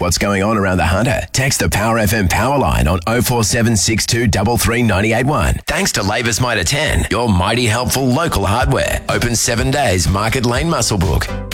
what's going on around the Hunter? Text the Power FM power line on 0476 233 981. Thanks to Labour's Mitre 10, your mighty helpful local hardware. Open 7 days, Market Lane Muswellbrook.